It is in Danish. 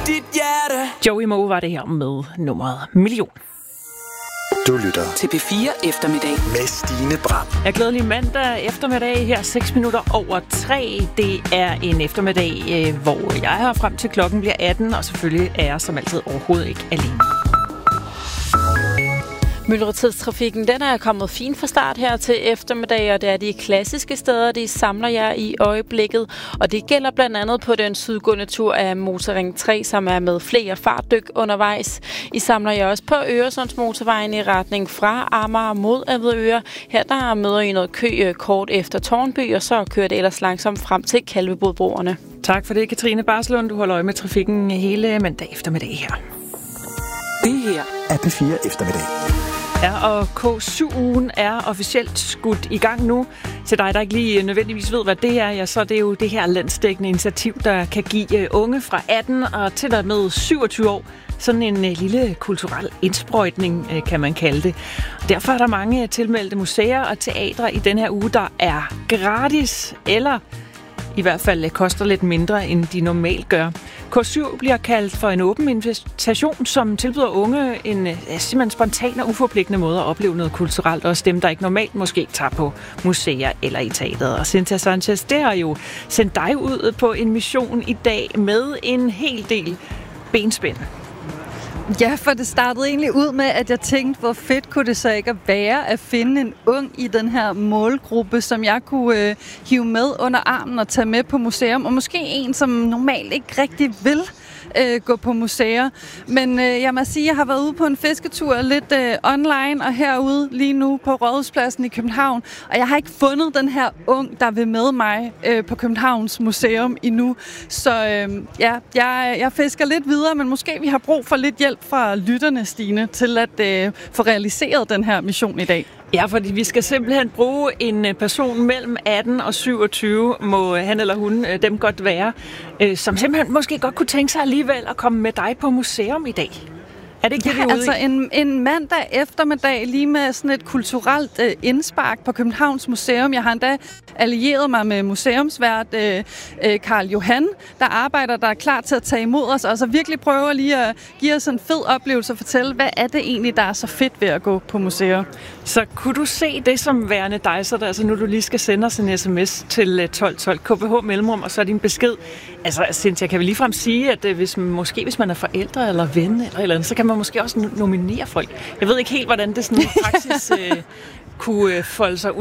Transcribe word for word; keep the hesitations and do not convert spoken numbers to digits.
dit hjerte. Joey Moe var det her med nummeret Million. Du lytter til P fire eftermiddag med Stine Bram. Jeg glædelig mandag eftermiddag her, seks minutter over tre. Det er en eftermiddag, hvor jeg er frem til klokken bliver atten, og selvfølgelig er jeg som altid overhovedet ikke alene. Myldretidstrafikken, den er kommet fint fra start her til eftermiddag, og det er de klassiske steder, de samler jer i øjeblikket. Og det gælder blandt andet på den sydgående tur af Motorring tre, som er med flere fartdyk undervejs. I samler jer også på Øresundsmotorvejen i retning fra Amager mod Avedøre. Her der møder I noget kø kort efter Tårnby, og så kører det ellers langsomt frem til Kalvebodbroerne. Tak for det, Katrine Barslund. Du holder øje med trafikken hele mandag eftermiddag her. Det her er P fire eftermiddag. Ja, og K syv-ugen er officielt skudt i gang nu. Til dig, der ikke lige nødvendigvis ved, hvad det er, ja, så er det jo det her landsdækkende initiativ, der kan give unge fra atten og til og med syvogtyve år sådan en lille kulturel indsprøjtning, kan man kalde det. Derfor er der mange tilmeldte museer og teatre i den her uge, der er gratis, eller i hvert fald koster lidt mindre, end de normalt gør. K syv bliver kaldt for en åben invitation, som tilbyder unge en simpelthen spontan og uforpligtende måde at opleve noget kulturelt, også dem, der ikke normalt måske tager på museer eller i teateret. Og Cynthia Sanchez, det har jo sendt dig ud på en mission i dag med en hel del benspænd. Ja, for det startede egentlig ud med, at jeg tænkte, hvor fedt kunne det så ikke være at finde en ung i den her målgruppe, som jeg kunne øh, hive med under armen og tage med på museum, og måske en, som normalt ikke rigtig vil øh, gå på museer. Men øh, jeg må sige, at jeg har været ude på en fisketur lidt øh, online og herude lige nu på Rådhuspladsen i København, og jeg har ikke fundet den her ung, der vil med mig øh, på Københavns Museum endnu. Så øh, ja, jeg, jeg fisker lidt videre, men måske vi har brug for lidt hjælp fra lytterne, Stine, til at øh, få realiseret den her mission i dag. Ja, fordi vi skal simpelthen bruge en person mellem atten og syvogtyve, må han eller hun dem godt være, som simpelthen måske godt kunne tænke sig alligevel at komme med dig på museum i dag. Er det ikke det, vi er ude altså i? en, en mandag eftermiddag lige med sådan et kulturelt øh, indspark på Københavns Museum. Jeg har endda allieret mig med museumsvært øh, øh, Karl Johan, der arbejder, der er klar til at tage imod os, og så virkelig prøver lige at give os en fed oplevelse og fortælle, hvad er det egentlig, der er så fedt ved at gå på museer. Så kunne du se det som værende dig, så der, altså nu du lige skal sende os en sms til tolv tolv K B H mellemrum, og så er din besked. Altså, Cynthia, kan vi ligefrem sige, at hvis, måske hvis man er forældre eller ven eller eller andet, så kan man måske også nominere folk. Jeg ved ikke helt, hvordan det sådan i praksis øh, kunne folde sig ud.